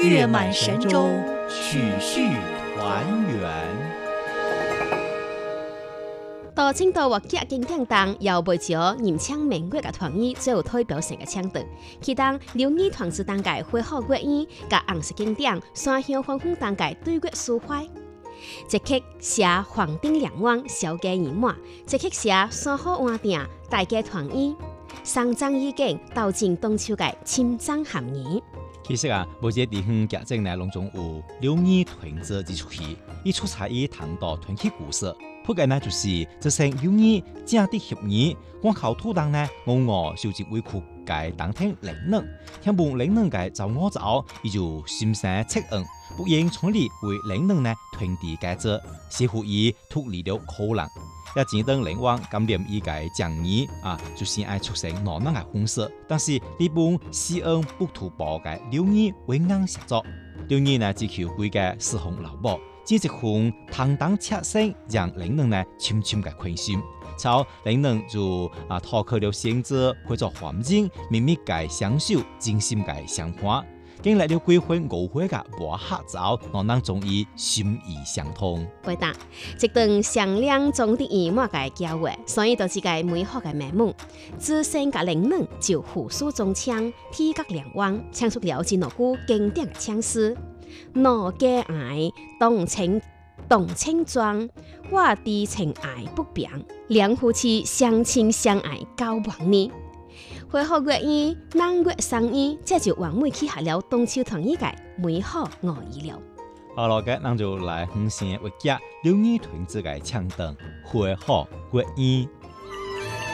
月满神州，曲序团圆。 到青島或者經典當又背咗嚴槍明月嘅團語，最有代表性嘅唱段。其當流語團子當屆會好國語，甲紅色經典山鄉歡呼當屆對月抒懷。即刻寫黃丁兩汪小家兒滿，即刻寫山好換定大家團語，上章意境道盡冬秋嘅簽章含義。 其實啊，每隻地方夾正內容中有流語團子之出戲，以出彩於唐代團體故事。鋪嘅呢就是這些流語正的協議，我靠土當呢，我收集委屈嘅當天靈能，聽本靈能嘅就我走，伊就心生惻隱，不應從里為靈能呢團地改造，似乎以脫離了可能。也只等靈王感念伊嘅講義啊，就是愛出成難能嘅方式。但是呢本施恩不圖報嘅流語為硬寫作，流語呢只求歸嘅四紅老母。只一款堂堂切聲，讓靈能呢深深嘅關心。朝靈能就脫去了限制，會做環境秘密嘅享受，真心嘅相伴。經歷了幾分誤會嘅磨合之後，我能終於心意相通。 回答一段響亮中的耳膜嘅交匯，所以導致嘅美好嘅面目。自身嘅靈能就胡蘇中槍，體格兩汪，唱出了一句經典嘅槍詩。我嘅愛動情莊，我的情愛不變，兩夫妻相親相愛交往呢。會好國語，南國生語，這就完美記下了冬秋團語嘅美好愛意了。 好啦，嘅咱就來分享一隻流語團子嘅唱段，會好國語。